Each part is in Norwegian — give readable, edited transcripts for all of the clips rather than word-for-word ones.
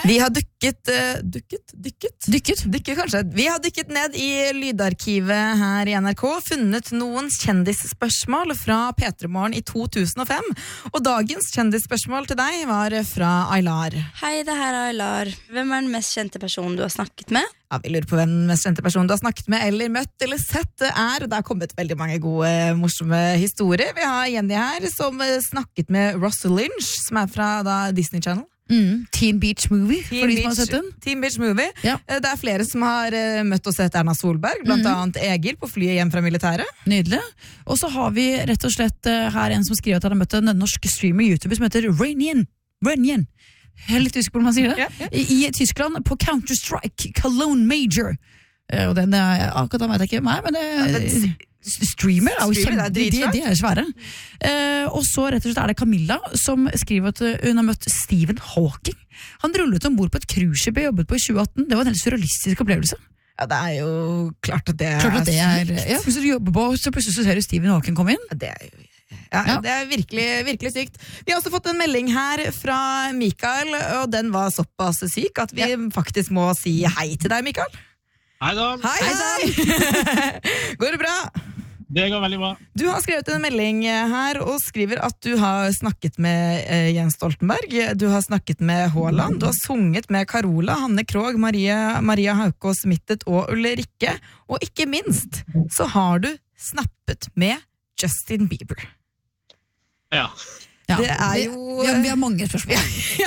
Vi har dykket kanskje. Vi har dykket ned i lydarkivet her i NRK, funnet noen kjendisspørsmål fra P3morgen i 2005, og dagens kjendisspørsmål til deg var fra Aylar. Hei, det her er Aylar. Hvem er den mest kjente personen du har snakket med? Ja, vi lurer på hvem den mest kjente personen du har snakket med, eller møtt, eller sett det er. Det har kommet veldig mange gode, morsomme historier. Vi har Jenny her, som snakket med Russell Lynch, som er fra Disney Channel. Teen Beach Movie, for de som har sett den. Teen Beach Movie. Ja. Det er flere som har møtt og sett Erna Solberg, blant annet Egil på flyet hjem fra militæret. Nydelig. Og så har vi rett og slett her en som skriver at han har møtt en norsk streamer-youtuber som heter Renjen. Jeg er litt usikker på hvordan man sier det. Ja. I Tyskland på Counter-Strike, Cologne Major. Og den akkurat da vet jeg ikke meg, men streamer er jo kjempe, de er svære. Og så rett og slett er det Camilla som skriver at hun har møtt Stephen Hawking. Han rullet ombord på et cruiseskip jeg jobbet på i 2018. Det var en helt surrealistisk opplevelse. Ja, det er jo klart at det er ja, hvis du jobber på, så plutselig så ser du Stephen Hawking komme inn. Det er jo det er virkelig, virkelig sykt. Vi har også fått en melding her fra Mikael, og den var såpass syk at vi faktisk må si hei til deg, Mikael. Hei da. Hei. Går det bra? Det går veldig bra. Du har skrevet en melding her og skriver at du har snakket med Jens Stoltenberg, du har snakket med Haaland, du har sunget med Carola, Hanne Krogh, Maria Haukås Mittet og Ulrikke, og ikke minst så har du snappet med Justin Bieber. Ja. Det er jo... Vi har mange spørsmål.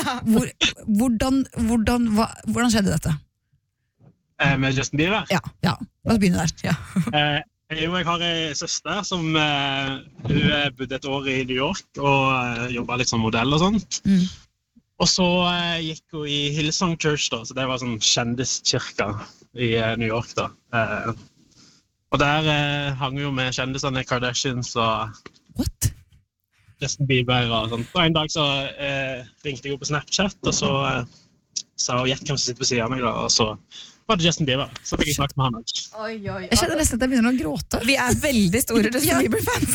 Hvordan skjedde dette? Med Justin Bieber? Ja. La oss begynne der. Jeg har en søster som hun bodde et år i New York og jobbet litt som modell og sånt. Og så gikk hun i Hillsong Church da, så det var sånn kjendiskirka i New York da. Og der hang hun jo med kjendisene Kardashians og Justin Bieber og sånt. Og en dag så ringte jeg henne på Snapchat, og så sa hun gjett hvem som sitter på siden av meg da, og så var det Justin Bieber. Så fikk jeg snakket med han. Jeg kjenner nesten at jeg begynner å gråte. Vi er veldig store Justin Bieber-fans.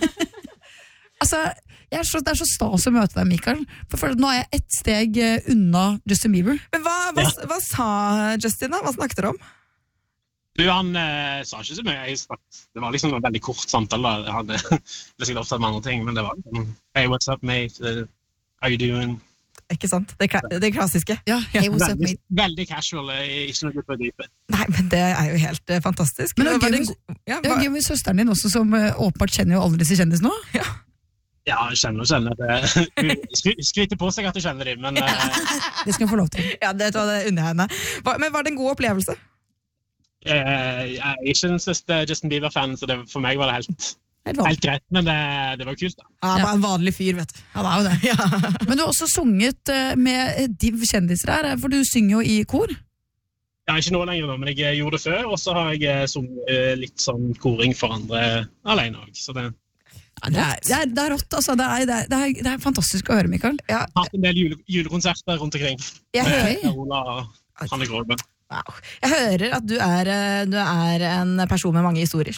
Altså, det er så stas å møte deg, Mikael. For nå er jeg ett steg unna Justin Bieber. Men hva sa Justin da? Hva snakket dere om? Han sa ikke så mye. Det var liksom en veldig kort samtale. Han ble sikkert opptatt med andre ting, men det var hey, what's up, mate? How you doing? Ikke sant? Det klassiske. Ja, hey, what's up, mate? Veldig casual, ikke noe på dypet. Nei, men det er jo helt fantastisk. Men det er gøy med søsteren din også, som åpenbart kjenner jo alle disse kjendisene nå. Ja, jeg kjenner det. Hun skryter på seg at du kjenner dem, men... Det skal hun få lov til. Ja, det var det under henne. Men var det en god opplevelse? Jeg er ikke den største Justin Bieber-fan, så for meg var det helt greit, men det var kult da. Han var en vanlig fyr, vet du. Han er jo det. Ja. Men du har også sunget med div kjendiser her, for du synger jo i kor. Ja, ikke nå lenger da, men jeg gjorde det før, og så har jeg sunget litt sånn koring for andre alene også, så det... Ja, det er rått, altså. Det er fantastisk å høre, Mikael. Jeg har hatt en del julekonserter rundt omkring. Ola og Hanne Krogh. Wow. Jeg hører at du er en person med mange historier.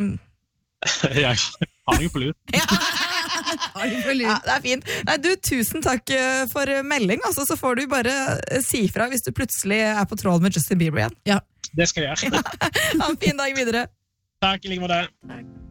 Jeg har jo på lur. Ja, det er fint. Nei, du, tusen takk for melding. Altså, så får du bare si fra hvis du plutselig er på tråd med Justin Bieber igjen. Ja. Det skal jeg gjøre. Ha en fin dag videre. Takk, i like måte.